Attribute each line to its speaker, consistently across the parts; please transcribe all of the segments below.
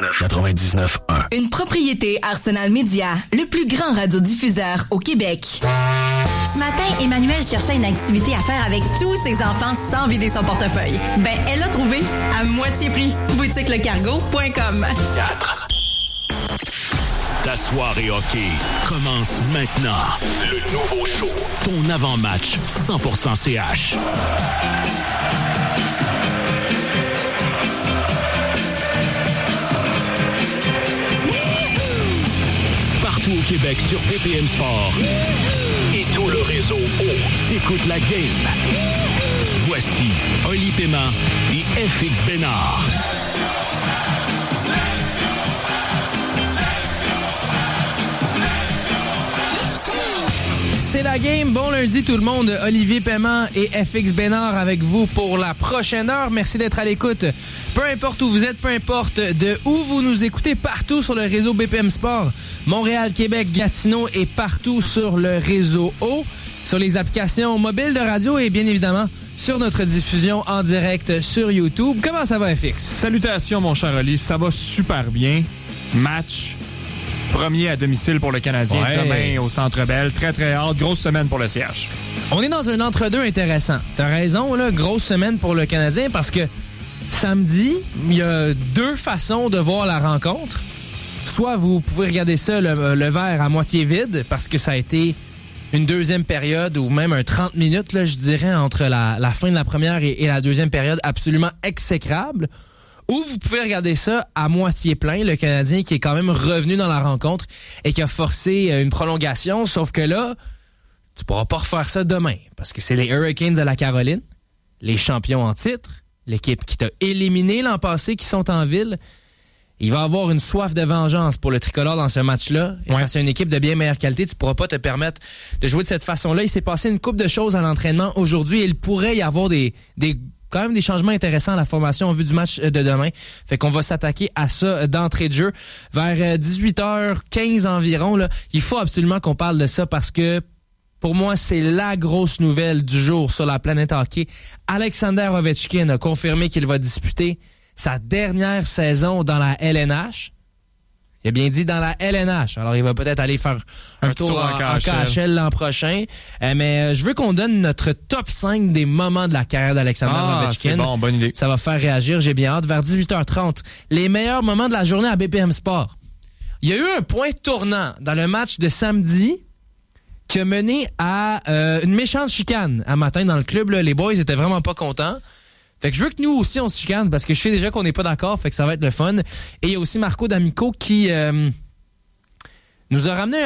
Speaker 1: 99.1.
Speaker 2: Une propriété Arsenal Media, le plus grand radiodiffuseur au Québec.
Speaker 3: Ce matin, Emmanuel cherchait une activité à faire avec tous ses enfants sans vider son portefeuille. Ben, elle l'a trouvé à moitié prix. boutiquelecargo.com.
Speaker 1: 4. Ta soirée hockey commence maintenant. Le nouveau show, ton avant-match 100% CH. Partout au Québec sur BPM Sport et tout le réseau t'écoutes la game. Voici Oli Paiement et FX Bénard.
Speaker 4: C'est la game. Bon lundi tout le monde. Olivier Paiement et FX Bénard avec vous pour la prochaine heure. Merci d'être à l'écoute. Peu importe où vous êtes, peu importe de où vous nous écoutez, partout sur le réseau BPM Sport, Montréal, Québec, Gatineau et partout sur le réseau O, sur les applications mobiles de radio et bien évidemment sur notre diffusion en direct sur YouTube. Comment ça va, FX?
Speaker 5: Salutations, mon cher Oli. Ça va super bien. Match premier à domicile pour le Canadien demain au Centre Bell. Très, très hâte. Grosse semaine pour le CH.
Speaker 4: On est dans un entre-deux intéressant. T'as raison, là, grosse semaine pour le Canadien parce que samedi, il y a deux façons de voir la rencontre. Soit vous pouvez regarder ça, le verre à moitié vide, parce que ça a été une deuxième période ou même un 30 minutes, là, je dirais, entre la fin de la première et la deuxième période absolument exécrable. Ou vous pouvez regarder ça à moitié plein, le Canadien qui est quand même revenu dans la rencontre et qui a forcé une prolongation, sauf que là, tu pourras pas refaire ça demain, parce que c'est les Hurricanes de la Caroline, les champions en titre, l'équipe qui t'a éliminé l'an passé, qui sont en ville. Il va avoir une soif de vengeance pour le tricolore dans ce match-là. Et face à une équipe de bien meilleure qualité, tu pourras pas te permettre de jouer de cette façon-là. Il s'est passé une couple de choses à l'entraînement aujourd'hui et il pourrait y avoir quand même des changements intéressants à la formation en vue du match de demain. Fait qu'on va s'attaquer à ça d'entrée de jeu. Vers 18h15 environ, là, il faut absolument qu'on parle de ça parce que pour moi, c'est la grosse nouvelle du jour sur la planète hockey. Alexander Ovechkin a confirmé qu'il va disputer sa dernière saison dans la LNH. Il a bien dit dans la LNH. Alors, il va peut-être aller faire un tour en KHL l'an prochain. Mais je veux qu'on donne notre top 5 des moments de la carrière d'Alexander Ovechkin.
Speaker 5: C'est bon, bonne idée.
Speaker 4: Ça va faire réagir, j'ai bien hâte. Vers 18h30, les meilleurs moments de la journée à BPM Sport. Il y a eu un point tournant dans le match de samedi qui a mené à une méchante chicane à matin dans le club. Là, les boys étaient vraiment pas contents. Fait que je veux que nous aussi on se chicane parce que je sais déjà qu'on n'est pas d'accord, fait que ça va être le fun. Et il y a aussi Marco D'Amico qui nous a ramené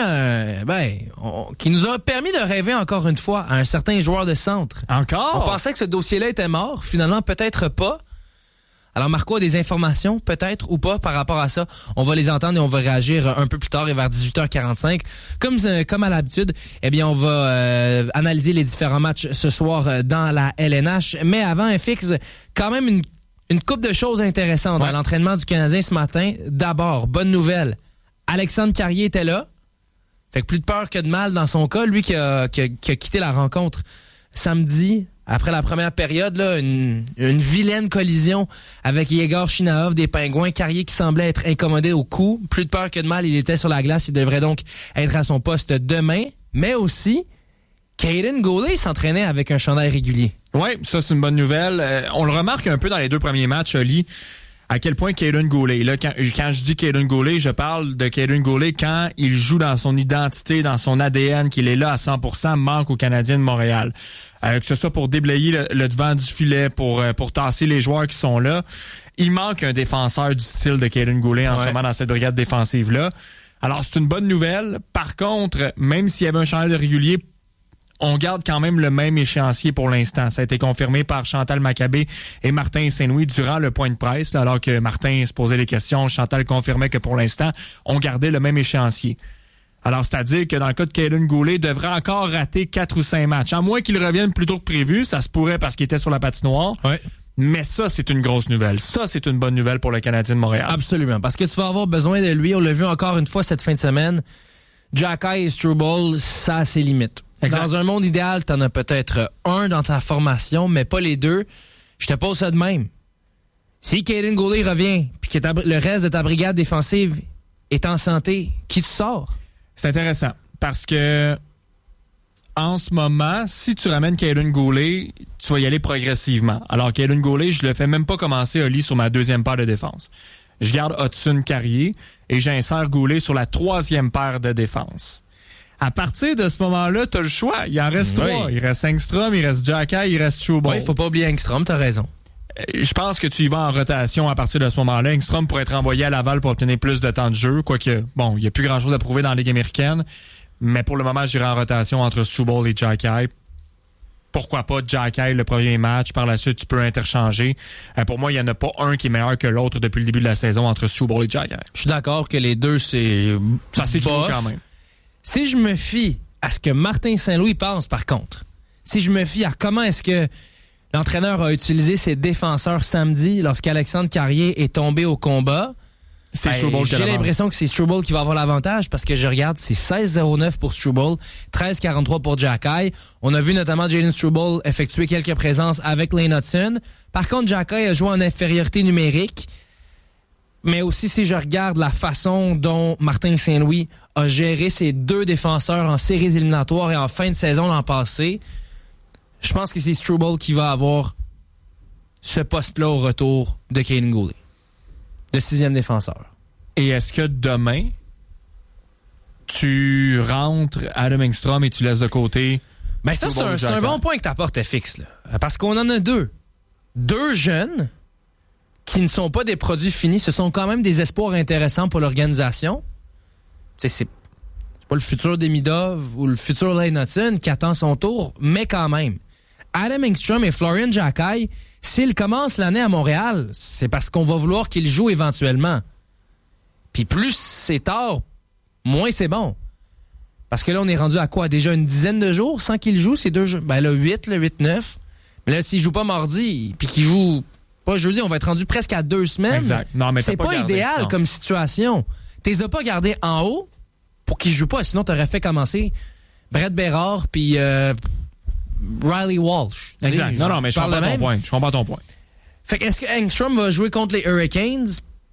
Speaker 4: qui nous a permis de rêver encore une fois à un certain joueur de centre.
Speaker 5: Encore?
Speaker 4: On pensait que ce dossier-là était mort, finalement peut-être pas. Alors Marco a des informations, peut-être ou pas, par rapport à ça. On va les entendre et on va réagir un peu plus tard et vers 18h45. Comme à l'habitude, eh bien, on va analyser les différents matchs ce soir dans la LNH. Mais avant, FX, quand même une couple de choses intéressantes à l'entraînement du Canadien ce matin. D'abord, bonne nouvelle, Alexandre Carrier était là. Fait que plus de peur que de mal dans son cas. Lui qui a quitté la rencontre samedi. Après la première période, là, une vilaine collision avec Yegor Chinaov des Pingouins. Carrier qui semblait être incommodé au cou. Plus de peur que de mal, il était sur la glace. Il devrait donc être à son poste demain. Mais aussi, Caden Goulet s'entraînait avec un chandail régulier.
Speaker 5: Oui, ça c'est une bonne nouvelle. On le remarque un peu dans les deux premiers matchs, Oli, à quel point Caden Goulet, là, quand je dis Caden Goulet, je parle de Caden Goulet quand il joue dans son identité, dans son ADN, qu'il est là à 100%, manque aux Canadiens de Montréal. Que ce soit pour déblayer le devant du filet, pour tasser les joueurs qui sont là. Il manque un défenseur du style de Caden Goulet en ce moment dans cette brigade défensive-là. Alors, c'est une bonne nouvelle. Par contre, même s'il y avait un chandail de régulier, on garde quand même le même échéancier pour l'instant. Ça a été confirmé par Chantal Maccabé et Martin Saint-Louis durant le point de presse. Là, alors que Martin se posait les questions, Chantal confirmait que pour l'instant, on gardait le même échéancier. Alors, c'est-à-dire que dans le cas de Caden Goulet, devrait encore rater 4 ou 5 matchs. À moins qu'il revienne plus tôt que prévu, ça se pourrait parce qu'il était sur la patinoire.
Speaker 4: Ouais.
Speaker 5: Mais ça, c'est une grosse nouvelle. Ça, c'est une bonne nouvelle pour le Canadien de Montréal.
Speaker 4: Absolument, parce que tu vas avoir besoin de lui. On l'a vu encore une fois cette fin de semaine. Xhekaj et Struble, ça a ses limites. Exact. Dans un monde idéal, t'en as peut-être un dans ta formation, mais pas les deux. Je te pose ça de même. Si Caden Goulet revient, puis que le reste de ta brigade défensive est en santé, qui tu sors?
Speaker 5: C'est intéressant parce que en ce moment, si tu ramènes Kaiden Goulet, tu vas y aller progressivement. Alors, Kaiden Goulet, je le fais même pas commencer Oli sur ma deuxième paire de défense. Je garde Hudson Carrier et j'insère Goulet sur la troisième paire de défense. À partir de ce moment-là, tu as le choix. Il en reste trois. Il reste Engstrom, il reste Xhekaj, il reste Struble.
Speaker 4: Oui, il faut pas oublier Engstrom, t'as raison.
Speaker 5: Je pense que tu y vas en rotation à partir de ce moment-là. Engstrom pourrait être envoyé à Laval pour obtenir plus de temps de jeu, quoique, bon, il n'y a plus grand-chose à prouver dans la Ligue américaine. Mais pour le moment, j'irai en rotation entre Struble et Xhekaj. Pourquoi pas Xhekaj le premier match? Par la suite, tu peux interchanger. Pour moi, il n'y en a pas un qui est meilleur que l'autre depuis le début de la saison entre Struble et Xhekaj.
Speaker 4: Je suis d'accord que les deux, c'est...
Speaker 5: Ça s'équivaut quand même.
Speaker 4: Si je me fie à ce que Martin Saint-Louis pense, par contre, si je me fie à comment est-ce que l'entraîneur a utilisé ses défenseurs samedi lorsqu'Alexandre Carrier est tombé au combat,
Speaker 5: c'est Struble qui
Speaker 4: j'ai l'impression que c'est Struble qui va avoir l'avantage parce que je regarde, c'est 16-0-9 pour Struble, 13-43 pour Xhekaj. On a vu notamment Jayden Struble effectuer quelques présences avec Lane Hudson. Par contre, Xhekaj a joué en infériorité numérique. Mais aussi, si je regarde la façon dont Martin Saint-Louis a géré ses deux défenseurs en séries éliminatoires et en fin de saison l'an passé, je pense que c'est Struble qui va avoir ce poste-là au retour de Kaiden Goulet, de 6e défenseur.
Speaker 5: Et est-ce que demain, tu rentres Adam Engstrom et tu laisses de côté...
Speaker 4: Ben ça, c'est un bon point que tu apportes, FX. Là. Parce qu'on en a deux. Deux jeunes qui ne sont pas des produits finis. Ce sont quand même des espoirs intéressants pour l'organisation. C'est pas le futur Demidov ou le futur Lane Hudson qui attend son tour, mais quand même. Adam Engstrom et Florian Xhekaj, s'ils commencent l'année à Montréal, c'est parce qu'on va vouloir qu'ils jouent éventuellement. Puis plus c'est tard, moins c'est bon. Parce que là, on est rendu à quoi? Déjà une dizaine de jours sans qu'ils jouent, ces deux jeux? Ben là, 8-9. Mais là, s'ils jouent pas mardi, puis qu'ils jouent pas jeudi, on va être rendu presque à 2 semaines.
Speaker 5: Exact. Non, mais
Speaker 4: c'est pas idéal non. Comme situation. T'es as pas gardés en haut pour qu'ils jouent pas, sinon t'aurais fait commencer Brett Bérard puis Riley Walsh.
Speaker 5: Exact. Non, mais je comprends ton point.
Speaker 4: Fait que est-ce que Engstrom va jouer contre les Hurricanes?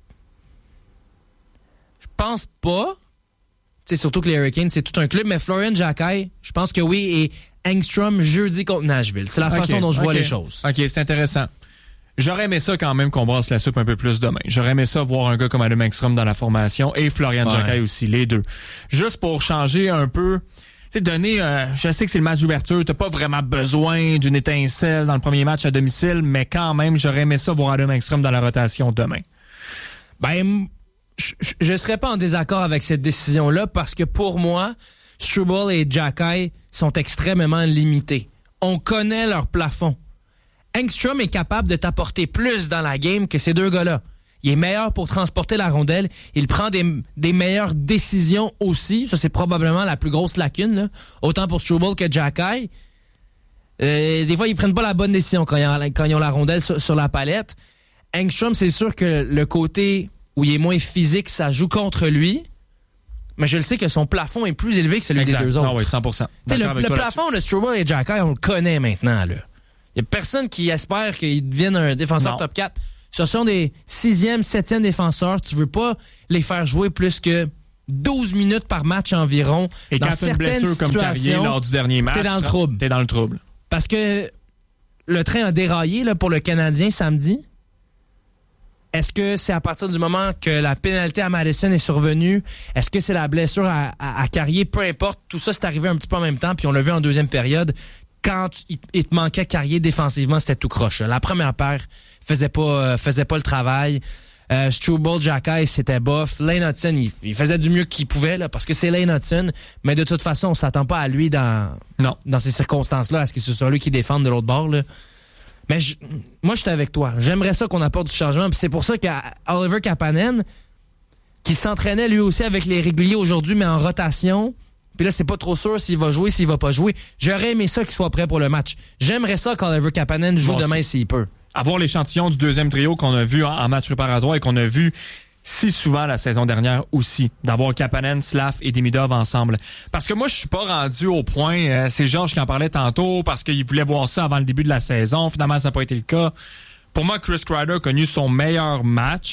Speaker 4: Je pense pas. C'est surtout que les Hurricanes, c'est tout un club, mais Florian Xhekaj, je pense que oui, et Engstrom jeudi contre Nashville. C'est la façon dont je vois les choses.
Speaker 5: OK, c'est intéressant. J'aurais aimé ça quand même qu'on brasse la soupe un peu plus demain. J'aurais aimé ça voir un gars comme Adam Engstrom dans la formation et Florian Xhekaj aussi, les deux. Juste pour changer un peu, tu sais, donner, je sais que c'est le match d'ouverture, t'as pas vraiment besoin d'une étincelle dans le premier match à domicile, mais quand même, j'aurais aimé ça voir Adam Engstrom dans la rotation demain.
Speaker 4: Ben, je serais pas en désaccord avec cette décision-là parce que pour moi, Struble et Xhekaj sont extrêmement limités. On connaît leur plafond. Engstrom est capable de t'apporter plus dans la game que ces deux gars-là. Il est meilleur pour transporter la rondelle. Il prend des meilleures décisions aussi. Ça, c'est probablement la plus grosse lacune, là. Autant pour Struble que Xhekaj. Des fois, ils prennent pas la bonne décision quand ils ont la rondelle sur la palette. Engstrom, c'est sûr que le côté où il est moins physique, ça joue contre lui. Mais je le sais que son plafond est plus élevé que celui des deux autres.
Speaker 5: Non, oui, 100%.
Speaker 4: Le plafond de Struble et Xhekaj, on le connaît maintenant, là. Il n'y a personne qui espère qu'il devienne un défenseur top 4. Ce sont des 6e, 7e défenseurs. Tu veux pas les faire jouer plus que 12 minutes par match environ.
Speaker 5: Et
Speaker 4: dans
Speaker 5: quand tu as une blessure comme Carrier lors du dernier match,
Speaker 4: t'es dans le trouble.
Speaker 5: T'es dans le trouble.
Speaker 4: Parce que le train a déraillé là, pour le Canadien samedi. Est-ce que c'est à partir du moment que la pénalité à Madison est survenue? Est-ce que c'est la blessure à Carrier? Peu importe. Tout ça, c'est arrivé un petit peu en même temps. Puis on l'a vu en deuxième période. Quand il te manquait Carrier défensivement, c'était tout croche. La première paire faisait pas le travail. Struble, Xhekaj, c'était bof. Lane Hudson, il faisait du mieux qu'il pouvait là, parce que c'est Lane Hudson. Mais de toute façon, on s'attend pas à lui dans ces circonstances-là, à ce que ce soit lui qui défende de l'autre bord. Là. Mais moi, j'étais avec toi. J'aimerais ça qu'on apporte du changement. Puis c'est pour ça qu'Oliver Kapanen, qui s'entraînait lui aussi avec les réguliers aujourd'hui, mais en rotation... Puis là, c'est pas trop sûr s'il va jouer, s'il va pas jouer. J'aurais aimé ça qu'il soit prêt pour le match. J'aimerais ça qu'Oliver Kapanen joue demain s'il peut.
Speaker 5: Avoir l'échantillon du deuxième trio qu'on a vu en match préparatoire et qu'on a vu si souvent la saison dernière aussi. D'avoir Kapanen, Slav et Demidov ensemble. Parce que moi, je suis pas rendu au point, c'est Georges qui en parlait tantôt, parce qu'il voulait voir ça avant le début de la saison. Finalement, ça n'a pas été le cas. Pour moi, Chris Kreider a connu son meilleur match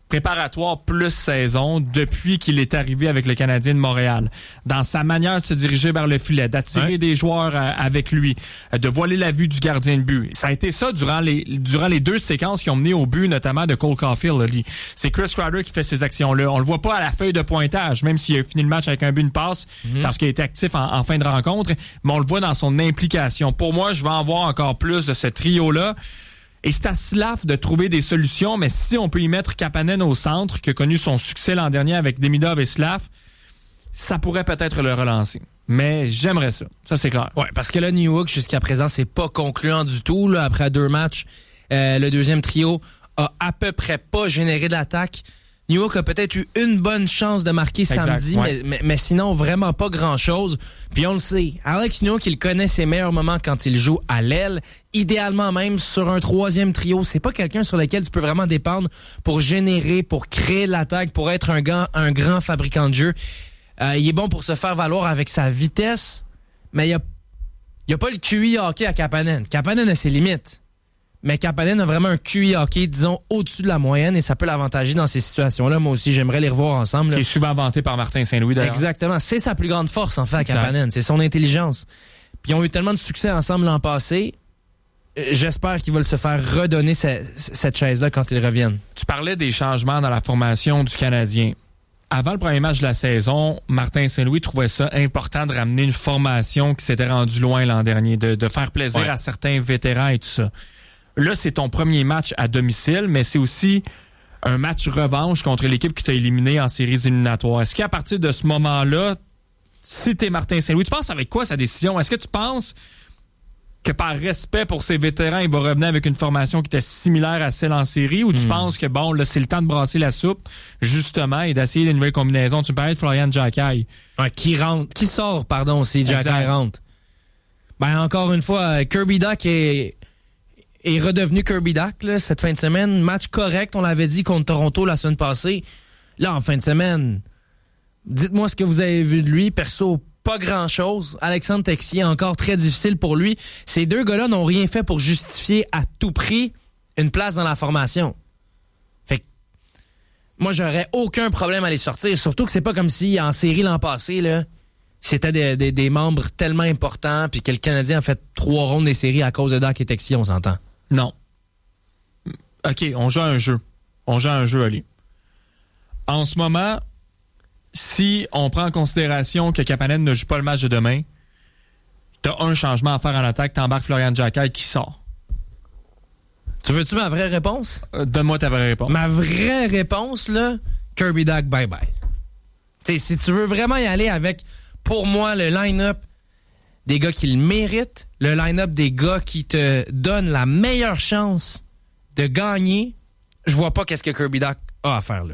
Speaker 5: préparatoire plus saison depuis qu'il est arrivé avec le Canadien de Montréal. Dans sa manière de se diriger vers le filet, d'attirer des joueurs avec lui, de voiler la vue du gardien de but. Ça a été ça durant les 2 séquences qui ont mené au but, notamment de Cole Caulfield. Là. C'est Chris Kreider qui fait ces actions-là. On le voit pas à la feuille de pointage, même s'il a fini le match avec un but, une passe, parce qu'il a été actif en fin de rencontre, mais on le voit dans son implication. Pour moi, je vais en voir encore plus de ce trio-là. Et c'est à Slav de trouver des solutions, mais si on peut y mettre Kapanen au centre, qui a connu son succès l'an dernier avec Demidov et Slav, ça pourrait peut-être le relancer. Mais j'aimerais ça. Ça, c'est clair.
Speaker 4: Ouais, parce que là, Newhook, jusqu'à présent, c'est pas concluant du tout. Là, après 2 matchs, le deuxième trio a à peu près pas généré d'attaque. Newhook a peut-être eu une bonne chance de marquer samedi, mais sinon, vraiment pas grand-chose. Puis on le sait, Alex Newhook, il connaît ses meilleurs moments quand il joue à l'aile. Idéalement même, sur un 3e trio, c'est pas quelqu'un sur lequel tu peux vraiment dépendre pour générer, pour créer l'attaque, pour être un grand fabricant de jeu. Il est bon pour se faire valoir avec sa vitesse, mais il y a pas le QI hockey à Kapanen. Kapanen a ses limites. Mais Kapanen a vraiment un QI hockey, disons, au-dessus de la moyenne et ça peut l'avantager dans ces situations-là. Moi aussi, j'aimerais les revoir ensemble.
Speaker 5: Qui est souvent vanté par Martin Saint-Louis, d'ailleurs.
Speaker 4: Exactement. C'est sa plus grande force, en fait, à Kapanen. C'est son intelligence. Puis ils ont eu tellement de succès ensemble l'an passé. J'espère qu'ils veulent se faire redonner cette chaise-là quand ils reviennent.
Speaker 5: Tu parlais des changements dans la formation du Canadien. Avant le premier match de la saison, Martin Saint-Louis trouvait ça important de ramener une formation qui s'était rendue loin l'an dernier, de faire plaisir à certains vétérans et tout ça. Là, c'est ton premier match à domicile, mais c'est aussi un match revanche contre l'équipe qui t'a éliminé en séries éliminatoires. Est-ce qu'à partir de ce moment-là, si t'es Martin Saint-Louis, tu penses avec quoi sa décision? Est-ce que tu penses que par respect pour ses vétérans, il va revenir avec une formation qui était similaire à celle en série, ou tu penses que bon, là, c'est le temps de brasser la soupe, justement, et d'essayer des nouvelles combinaisons? Tu me parlais de Florian Xhekaj.
Speaker 4: Ouais, qui sort, si Xhekaj rentre. Ben, encore une fois, Kirby Dach est redevenu Kirby Dach là, cette fin de semaine. Match correct, on l'avait dit, contre Toronto la semaine passée. Là, en fin de semaine, dites-moi ce que vous avez vu de lui. Perso, pas grand-chose. Alexandre Texier, encore très difficile pour lui. Ces 2 gars-là n'ont rien fait pour justifier à tout prix une place dans la formation. Fait que moi, j'aurais aucun problème à les sortir. Surtout que c'est pas comme si en série l'an passé, là, c'était des membres tellement importants puis que le Canadien a fait 3 rondes des séries à cause de Dach et Texier, on s'entend.
Speaker 5: Non. OK, on joue à un jeu. Ali. En ce moment, si on prend en considération que Kapanen ne joue pas le match de demain, t'as un changement à faire en attaque, t'embarques Florian Xhekaj qui sort.
Speaker 4: Tu veux-tu ma vraie réponse?
Speaker 5: Donne-moi ta vraie réponse.
Speaker 4: Ma vraie réponse, là, Kirby Dach, bye-bye. T'sais, si tu veux vraiment y aller avec, pour moi, le line-up des gars qui le méritent, le line-up des gars qui te donnent la meilleure chance de gagner, je vois pas qu'est-ce que Kirby Dach a à faire là.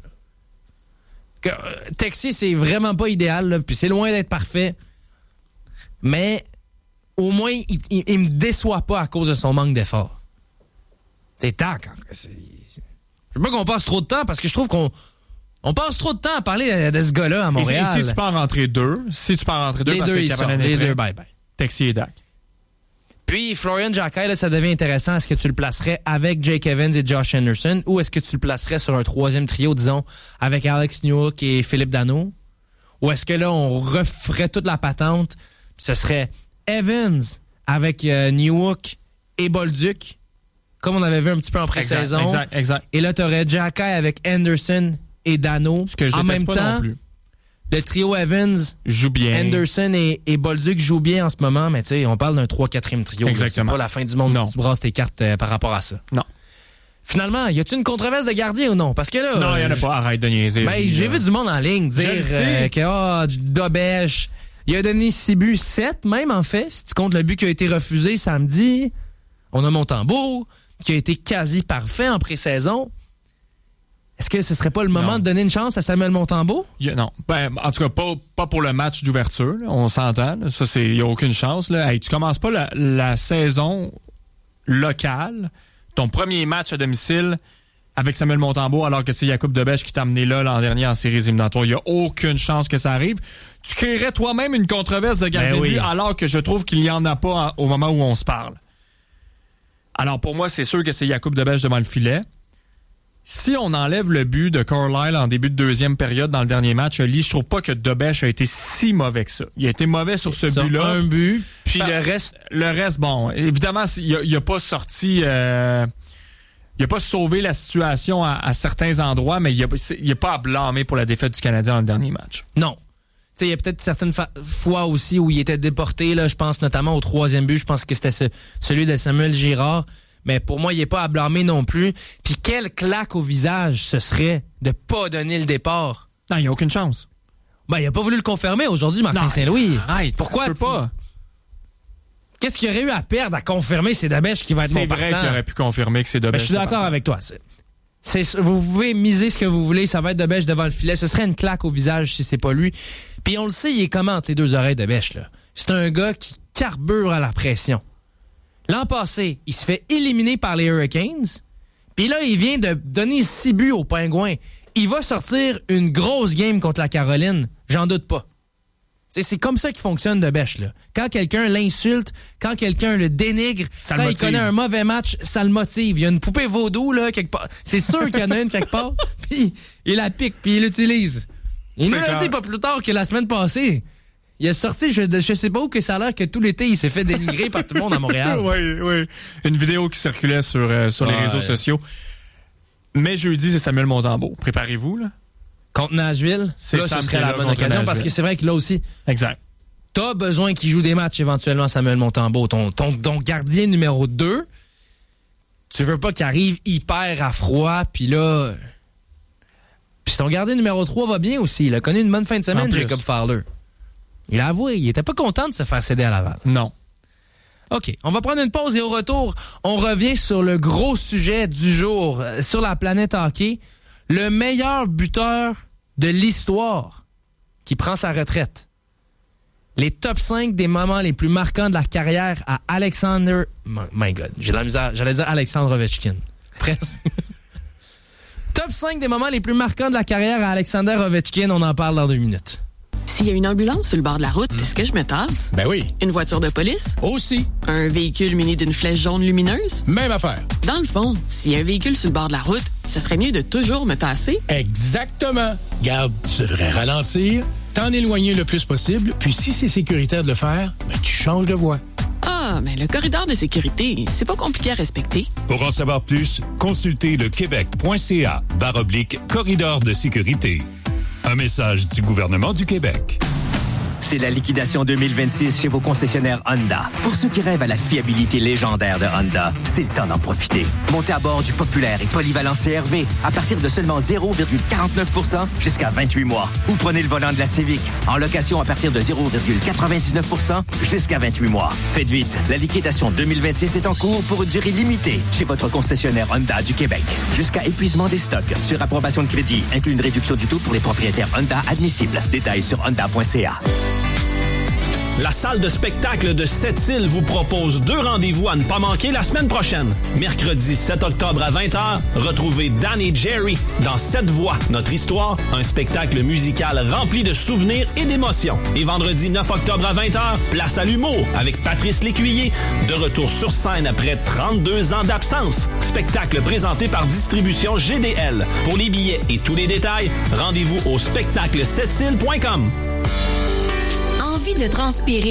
Speaker 4: Texier, c'est vraiment pas idéal, là, puis c'est loin d'être parfait, mais au moins, il me déçoit pas à cause de son manque d'effort. C'est tac. Je veux pas qu'on passe trop de temps, parce que je trouve qu'on passe trop de temps à parler de ce gars-là à Montréal.
Speaker 5: Et si tu peux en rentrer 2,
Speaker 4: les deux, ils sont. Les 2, bye-bye.
Speaker 5: Texier et Dach.
Speaker 4: Puis, Florian Xhekaj, là, ça devient intéressant. Est-ce que tu le placerais avec Jake Evans et Josh Anderson, ou est-ce que tu le placerais sur un 3e trio, disons, avec Alex Newhook et Philippe Danault? Ou est-ce que là, on referait toute la patente, puis ce serait Evans avec Newhook et Bolduc, comme on avait vu un petit peu en pré-saison.
Speaker 5: Exact.
Speaker 4: Et là, tu aurais Xhekaj avec Anderson et Danault.
Speaker 5: Ce que je
Speaker 4: en même
Speaker 5: pas
Speaker 4: temps,
Speaker 5: non plus.
Speaker 4: Le trio Evans
Speaker 5: joue bien.
Speaker 4: Anderson et Bolduc jouent bien en ce moment, mais tu sais, on parle d'un 3-4e trio.
Speaker 5: Exactement.
Speaker 4: C'est pas la fin du monde si tu brasses tes cartes par rapport à ça.
Speaker 5: Non.
Speaker 4: Finalement, y a-t-il une controverse de gardien ou non? Parce que là...
Speaker 5: Non, il y en a pas. Arrête de niaiser.
Speaker 4: Ben, j'ai vu du monde en ligne dire que Dobèche, il a donné 6 buts, 7 même en fait, si tu comptes le but qui a été refusé samedi. On a Montembeault, qui a été quasi parfait en pré-saison. Est-ce que ce serait pas le moment de donner une chance à Samuel Montembeault?
Speaker 5: Non. Ben, en tout cas, pas pour le match d'ouverture. Là. On s'entend. Là. Ça, il n'y a aucune chance. Là. Hey, tu commences pas la saison locale, ton premier match à domicile avec Samuel Montembeault, alors que c'est Jakub Dobèche qui t'a amené là l'an dernier en séries éliminatoires. Il n'y a aucune chance que ça arrive. Tu créerais toi-même une controverse de gardien de but, alors que je trouve qu'il n'y en a pas au moment où on se parle. Alors, pour moi, c'est sûr que c'est Jakub Dobèche devant le filet. Si on enlève le but de Carlisle en début de deuxième période dans le dernier match, Oli, je trouve pas que Dobesch a été si mauvais que ça. Il a été mauvais sur ce but-là.
Speaker 4: Un but, puis
Speaker 5: le reste, bon, évidemment, il a pas sorti... il a pas sauvé la situation à certains endroits, mais il a pas à blâmer pour la défaite du Canadien dans le dernier match.
Speaker 4: Non. Il y a peut-être certaines fois aussi où il était déporté, là, je pense notamment au troisième but, je pense que c'était celui de Samuel Girard. Mais pour moi, il n'est pas à blâmer non plus. Puis quelle claque au visage ce serait de pas donner le départ.
Speaker 5: Non, il n'y a aucune chance.
Speaker 4: Ben, il n'a pas voulu le confirmer aujourd'hui, Martin Saint-Louis.
Speaker 5: Arrête,
Speaker 4: pourquoi
Speaker 5: tu peux pas?
Speaker 4: Qu'est-ce qu'il y aurait eu à perdre à confirmer? C'est Dobesch qui va être mon partant.
Speaker 5: C'est vrai qu'il aurait pu confirmer que c'est Dobesch.
Speaker 4: Ben, je suis d'accord avec toi. Vous pouvez miser ce que vous voulez, ça va être Dobesch devant le filet. Ce serait une claque au visage si c'est pas lui. Puis on le sait, il est comment entre les deux oreilles Dobesch, là. C'est un gars qui carbure à la pression. L'an passé, il se fait éliminer par les Hurricanes. Puis là, il vient de donner 6 buts aux Pingouins. Il va sortir une grosse game contre la Caroline. J'en doute pas. C'est comme ça qu'il fonctionne Dobesch, là. Quand quelqu'un l'insulte, quand quelqu'un le dénigre, quand il connaît un mauvais match, ça le motive. Il y a une poupée vaudou, là, quelque part. C'est sûr qu'il y en a une quelque part. Puis il la pique, puis il l'utilise. Il nous l'a dit pas plus tard que la semaine passée. Il a sorti, je sais pas où que ça a l'air que tout l'été, il s'est fait dénigrer par tout le monde à Montréal.
Speaker 5: Oui. Une vidéo qui circulait sur les réseaux sociaux. Mais jeudi, c'est Samuel Montembeault. Préparez-vous, là.
Speaker 4: Contre Nashville, ce serait la bonne occasion parce que c'est vrai que là aussi,
Speaker 5: exact.
Speaker 4: T'as besoin qu'il joue des matchs éventuellement, Samuel Montembeault. Ton gardien numéro 2, tu veux pas qu'il arrive hyper à froid, puis là... Puis ton gardien numéro 3 va bien aussi. Il a connu une bonne fin de semaine, Jacob Fowler. Il a avoué, il était pas content de se faire céder à Laval.
Speaker 5: Non.
Speaker 4: OK, on va prendre une pause et au retour, on revient sur le gros sujet du jour sur la planète hockey. Le meilleur buteur de l'histoire qui prend sa retraite. Les top 5 des moments les plus marquants de la carrière à Alexander... My God, j'ai de la misère. J'allais dire Alexandre Ovechkin. Presque. Top 5 des moments les plus marquants de la carrière à Alexander Ovechkin. On en parle dans 2 minutes.
Speaker 6: S'il y a une ambulance sur le bord de la route, est-ce que je me tasse?
Speaker 7: Ben oui.
Speaker 6: Une voiture de police?
Speaker 7: Aussi.
Speaker 6: Un véhicule muni d'une flèche jaune lumineuse?
Speaker 7: Même affaire.
Speaker 6: Dans le fond, s'il y a un véhicule sur le bord de la route, ce serait mieux de toujours me tasser?
Speaker 7: Exactement. Garde, tu devrais ralentir, t'en éloigner le plus possible, puis si c'est sécuritaire de le faire, ben tu changes de voie.
Speaker 6: Ah, mais le corridor de sécurité, c'est pas compliqué à respecter.
Speaker 1: Pour en savoir plus, consultez lequebec.ca/corridor de sécurité. Un message du gouvernement du Québec.
Speaker 8: C'est la liquidation 2026 chez vos concessionnaires Honda. Pour ceux qui rêvent à la fiabilité légendaire de Honda, c'est le temps d'en profiter. Montez à bord du populaire et polyvalent CR-V à partir de seulement 0,49% jusqu'à 28 mois. Ou prenez le volant de la Civic en location à partir de 0,99% jusqu'à 28 mois. Faites vite, la liquidation 2026 est en cours pour une durée limitée chez votre concessionnaire Honda du Québec. Jusqu'à épuisement des stocks. Sur approbation de crédit, inclut une réduction du taux pour les propriétaires Honda admissibles. Détails sur honda.ca.
Speaker 9: La salle de spectacle de Sept-Îles vous propose 2 rendez-vous à ne pas manquer la semaine prochaine. Mercredi 7 octobre à 20h, retrouvez Dan et Jerry dans 7 voix, notre histoire, un spectacle musical rempli de souvenirs et d'émotions. Et vendredi 9 octobre à 20h, place à l'humour avec Patrice Lécuyer, de retour sur scène après 32 ans d'absence. Spectacle présenté par Distribution GDL. Pour les billets et tous les détails, rendez-vous au spectacle7îles.com.
Speaker 3: Envie de transpirer